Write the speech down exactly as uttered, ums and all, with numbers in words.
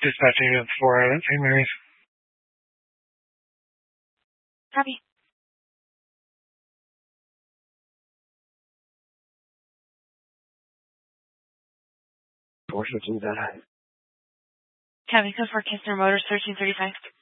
Dispatching at four Island, Saint Mary's. Copy. four fifteen data. Copy. Code for Kistner Motors, thirteen thirty-five.